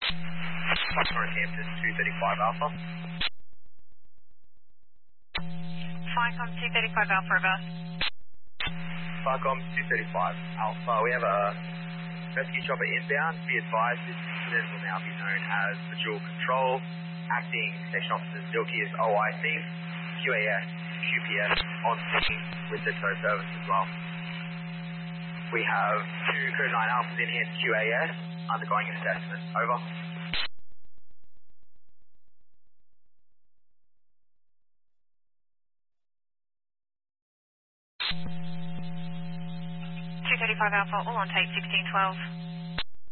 Foxtrot Campus 235 Alpha. Ficom 235 Alpha reverse. Falcom 235 Alpha. We have a rescue chopper inbound. Be advised this incident will now be known as the dual control. Acting Station Officers Zilkias OIC, QAS, QPS on scene with the tow service as well. We have 2 Code 9 Alphas in here, QAS, undergoing assessment. Over. 235 Alpha, all on tape 1612.